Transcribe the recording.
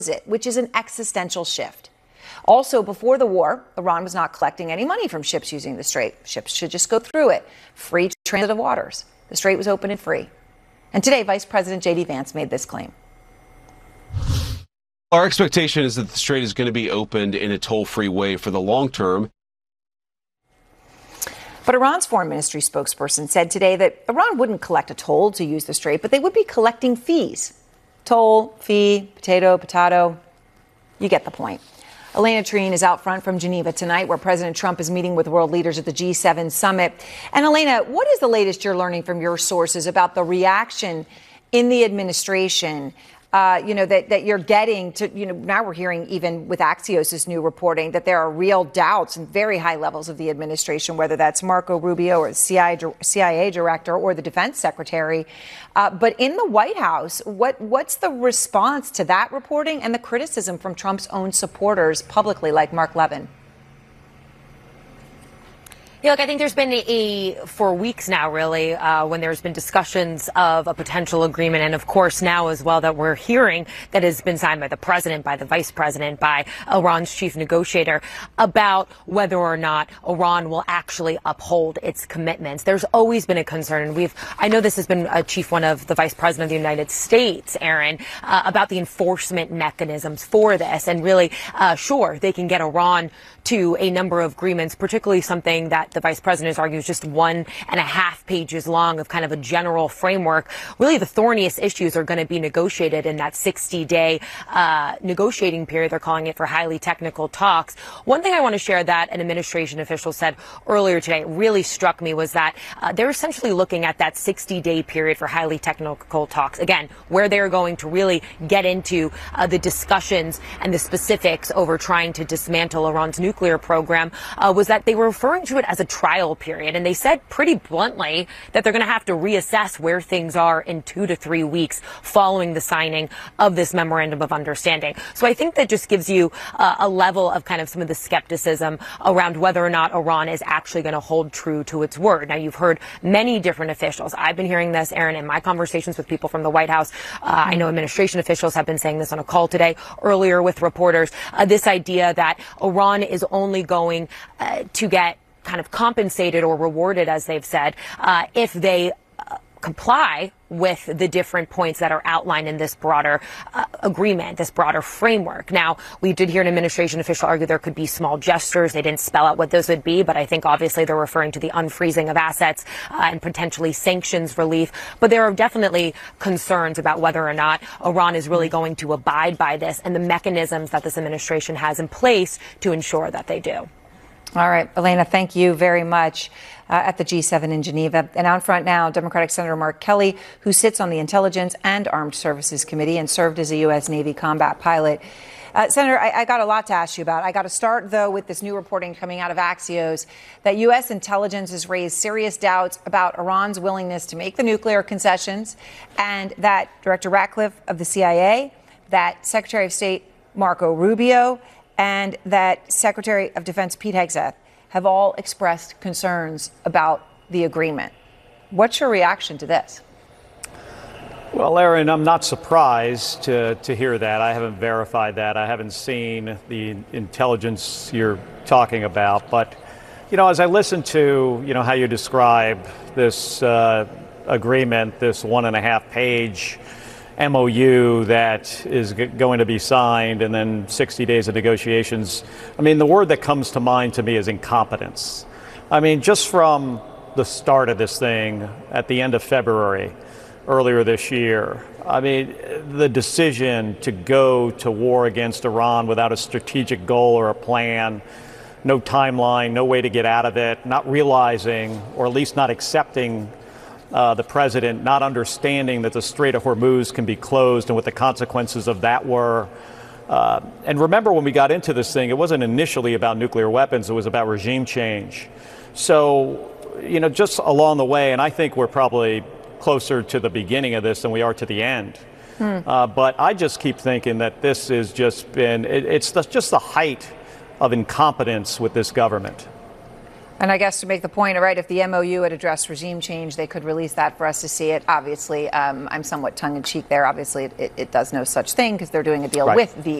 it, which is an existential shift. Also, before the war, Iran was not collecting any money from ships using the strait. Ships should just go through it. Free transit of waters. The strait was open and free. And today, Vice President J.D. Vance made this claim. Our expectation is that the strait is going to be opened in a toll-free way for the long term. But Iran's foreign ministry spokesperson said today that Iran wouldn't collect a toll to use the strait, but they would be collecting fees. Toll, fee, potato. You get the point. Elena Trine is out front from Geneva tonight, where President Trump is meeting with world leaders at the G7 summit. And Elena, what is the latest you're learning from your sources about the reaction in the administration, that you're getting to, now we're hearing even with Axios' new reporting that there are real doubts and very high levels of the administration, whether that's Marco Rubio or CIA director or the defense secretary. But in the White House, what's the response to that reporting and the criticism from Trump's own supporters publicly, like Mark Levin? Yeah, look, I think there's been for weeks now, really, when there's been discussions of a potential agreement. And of course, now as well that we're hearing that has been signed by the president, by the vice president, by Iran's chief negotiator about whether or not Iran will actually uphold its commitments. There's always been a concern. And I know this has been a chief one of the vice president of the United States, Aaron, about the enforcement mechanisms for this. And really, sure, they can get Iran to a number of agreements, particularly something that the vice president argues just 1.5 pages long of kind of a general framework. Really, the thorniest issues are going to be negotiated in that 60-day negotiating period. They're calling it for highly technical talks. One thing I want to share that an administration official said earlier today really struck me was that they're essentially looking at that 60-day period for highly technical talks, again, where they're going to really get into the discussions and the specifics over trying to dismantle Iran's nuclear program, was that they were referring to it as a trial period. And they said pretty bluntly that they're going to have to reassess where things are in 2 to 3 weeks following the signing of this memorandum of understanding. So I think that just gives you a level of kind of some of the skepticism around whether or not Iran is actually going to hold true to its word. Now, you've heard many different officials. I've been hearing this, Aaron, in my conversations with people from the White House. I know administration officials have been saying this on a call today, earlier with reporters, this idea that Iran is only going to get kind of compensated or rewarded, as they've said, if they comply with the different points that are outlined in this broader agreement, this broader framework. Now, we did hear an administration official argue there could be small gestures. They didn't spell out what those would be, but I think obviously they're referring to the unfreezing of assets and potentially sanctions relief. But there are definitely concerns about whether or not Iran is really going to abide by this and the mechanisms that this administration has in place to ensure that they do. All right, Elena, thank you very much at the G7 in Geneva. And out front now, Democratic Senator Mark Kelly, who sits on the Intelligence and Armed Services Committee and served as a U.S. Navy combat pilot. Senator, I got a lot to ask you about. I got to start, though, with this new reporting coming out of Axios that U.S. intelligence has raised serious doubts about Iran's willingness to make the nuclear concessions, and that Director Ratcliffe of the CIA, that Secretary of State Marco Rubio, and that Secretary of Defense Pete Hegseth have all expressed concerns about the agreement. What's your reaction to this? Well, Aaron, I'm not surprised to hear that. I haven't verified that. I haven't seen the intelligence you're talking about. But, as I listen to, how you describe this agreement, this 1.5-page MOU that is going to be signed and then 60 days of negotiations. The word that comes to mind to me is incompetence. Just from the start of this thing at the end of February, earlier this year, the decision to go to war against Iran without a strategic goal or a plan, no timeline, no way to get out of it, not realizing, or at least not accepting the president not understanding that the Strait of Hormuz can be closed and what the consequences of that were. And remember, when we got into this thing, it wasn't initially about nuclear weapons. It was about regime change. So, just along the way, and I think we're probably closer to the beginning of this than we are to the end. But I just keep thinking that this has just been, just the height of incompetence with this government. And I guess to make the point, right, if the MOU had addressed regime change, they could release that for us to see it. Obviously, I'm somewhat tongue-in-cheek there. Obviously, it does no such thing because they're doing a deal Right. with the